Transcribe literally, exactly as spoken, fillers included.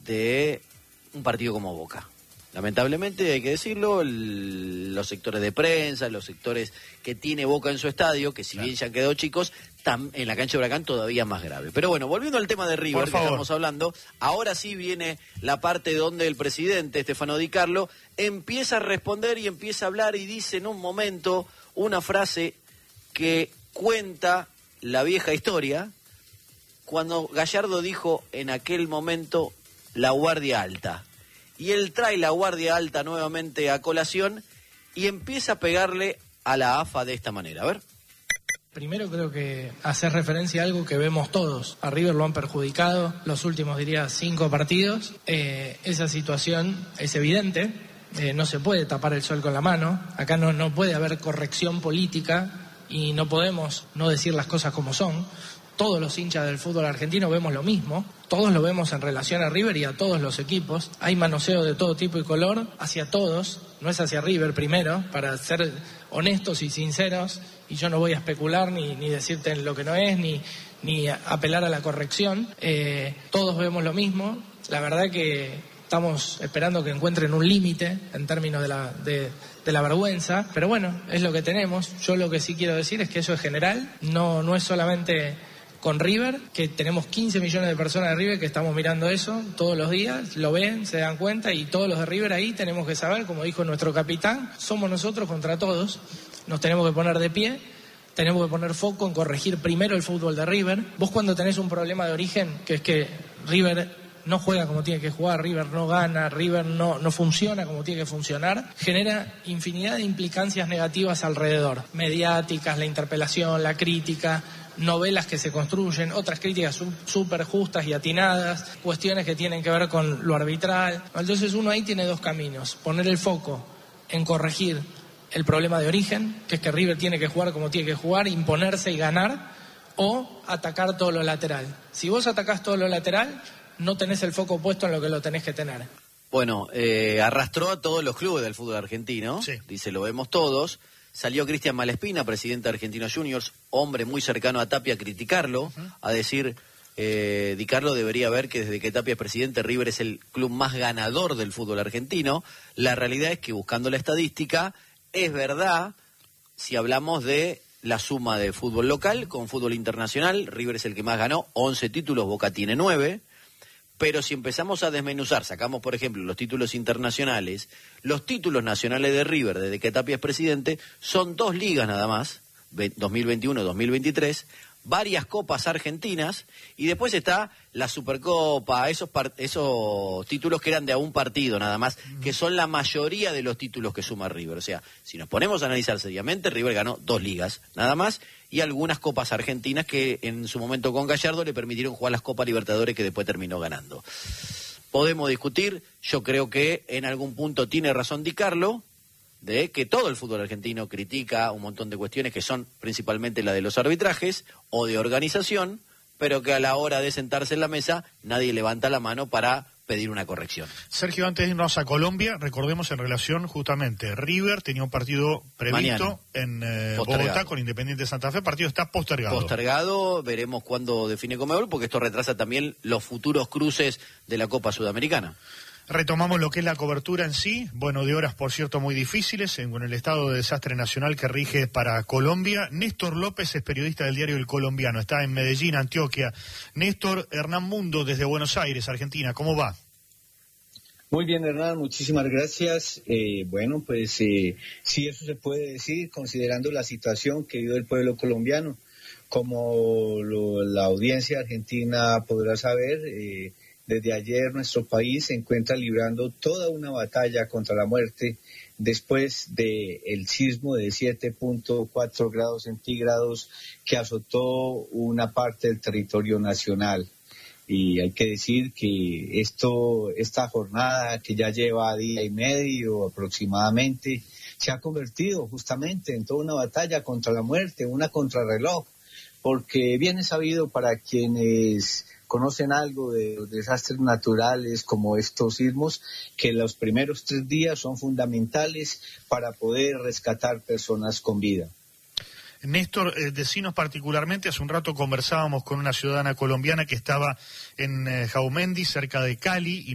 de un partido como Boca. Lamentablemente, hay que decirlo, el, los sectores de prensa, los sectores que tiene Boca en su estadio, que si claro. bien ya han quedado chicos, tam, en la cancha de Huracán todavía más grave. Pero bueno, volviendo al tema de River que estamos hablando, ahora sí viene la parte donde el presidente, Stefano Di Carlo, empieza a responder y empieza a hablar y dice en un momento una frase que cuenta la vieja historia, cuando Gallardo dijo en aquel momento la guardia alta. Y él trae la guardia alta nuevamente a colación y empieza a pegarle a la A F A de esta manera. A ver. Primero creo que hacer referencia a algo que vemos todos. A River lo han perjudicado los últimos, diría, cinco partidos. Eh, esa situación es evidente. Eh, no se puede tapar el sol con la mano. Acá no, no puede haber corrección política y no podemos no decir las cosas como son. Todos los hinchas del fútbol argentino vemos lo mismo, todos lo vemos en relación a River y a todos los equipos. Hay manoseo de todo tipo y color hacia todos, no es hacia River primero, para ser honestos y sinceros, y yo no voy a especular ni, ni decirte lo que no es, ni, ni apelar a la corrección. Eh, todos vemos lo mismo, la verdad que estamos esperando que encuentren un límite en términos de la, de, de la vergüenza, pero bueno, es lo que tenemos. Yo lo que sí quiero decir es que eso es general, no, no es solamente con River, que tenemos quince millones de personas de River que estamos mirando eso todos los días, lo ven, se dan cuenta, y todos los de River ahí tenemos que saber, como dijo nuestro capitán, somos nosotros contra todos, nos tenemos que poner de pie, tenemos que poner foco en corregir primero el fútbol de River. Vos cuando tenés un problema de origen, que es que River no juega como tiene que jugar, River no gana, River no, no funciona como tiene que funcionar, genera infinidad de implicancias negativas alrededor, mediáticas, la interpelación, la crítica, novelas que se construyen, otras críticas súper justas y atinadas, cuestiones que tienen que ver con lo arbitral. Entonces uno ahí tiene dos caminos: poner el foco en corregir el problema de origen, que es que River tiene que jugar como tiene que jugar, imponerse y ganar, o atacar todo lo lateral. Si vos atacás todo lo lateral, no tenés el foco puesto en lo que lo tenés que tener. Bueno, eh, arrastró a todos los clubes del fútbol argentino, sí. Dice, lo vemos todos. Salió Cristian Malespina, presidente de Argentinos Juniors, hombre muy cercano a Tapia, a criticarlo, uh-huh. a decir, eh, Di Carlo debería ver que desde que Tapia es presidente, River es el club más ganador del fútbol argentino. La realidad es que, buscando la estadística, es verdad, si hablamos de la suma de fútbol local con fútbol internacional, River es el que más ganó, once títulos, Boca tiene nueve. Pero si empezamos a desmenuzar, sacamos por ejemplo los títulos internacionales, los títulos nacionales de River desde que Tapia es presidente son dos ligas nada más, dos mil veintiuno dos mil veintitrés, varias copas argentinas, y después está la Supercopa, esos, part- esos títulos que eran de a un partido nada más, que son la mayoría de los títulos que suma River. O sea, si nos ponemos a analizar seriamente, River ganó dos ligas nada más, y algunas copas argentinas que en su momento con Gallardo le permitieron jugar las Copas Libertadores, que después terminó ganando. Podemos discutir, yo creo que en algún punto tiene razón Di Carlo, de que todo el fútbol argentino critica un montón de cuestiones que son principalmente la de los arbitrajes o de organización, pero que a la hora de sentarse en la mesa nadie levanta la mano para pedir una corrección. Sergio, antes de irnos a Colombia, recordemos en relación justamente, River tenía un partido previsto Mañana. en eh, Bogotá con Independiente de Santa Fe, el partido está postergado. Postergado, veremos cuándo define Conmebol, porque esto retrasa también los futuros cruces de la Copa Sudamericana. Retomamos lo que es la cobertura en sí, bueno, de horas por cierto muy difíciles, en, con el estado de desastre nacional que rige para Colombia. Néstor López es periodista del diario El Colombiano, está en Medellín, Antioquia. Néstor, Hernán Mundo desde Buenos Aires, Argentina, ¿cómo va? Muy bien, Hernán, muchísimas gracias. Eh, bueno, pues eh, sí, eso se puede decir, considerando la situación que vive el pueblo colombiano. Como lo, la audiencia argentina podrá saber, eh, desde ayer nuestro país se encuentra librando toda una batalla contra la muerte después del sismo de siete punto cuatro grados centígrados que azotó una parte del territorio nacional. Y hay que decir que esto, esta jornada que ya lleva día y medio aproximadamente, se ha convertido justamente en toda una batalla contra la muerte, una contrarreloj, porque bien es sabido para quienes conocen algo de los desastres naturales como estos sismos, que los primeros tres días son fundamentales para poder rescatar personas con vida. Néstor, eh, decinos particularmente, hace un rato conversábamos con una ciudadana colombiana que estaba en eh, Jaumendi, cerca de Cali, y